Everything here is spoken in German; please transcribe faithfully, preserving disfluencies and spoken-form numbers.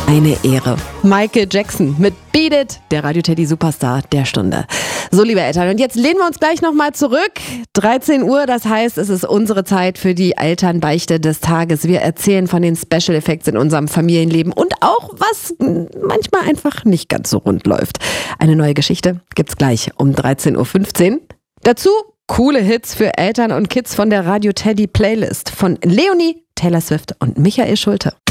Eine Ehre. Michael Jackson mit Beat It, der Radio Teddy Superstar der Stunde. So, liebe Eltern, und jetzt lehnen wir uns gleich nochmal zurück. dreizehn Uhr, das heißt, es ist unsere Zeit für die Elternbeichte des Tages. Wir erzählen von den Special Effects in unserem Familienleben und auch, was manchmal einfach nicht ganz so rund läuft. Eine neue Geschichte gibt's gleich um dreizehn Uhr fünfzehn. Dazu coole Hits für Eltern und Kids von der Radio Teddy Playlist von Leonie, Taylor Swift und Michael Schulte.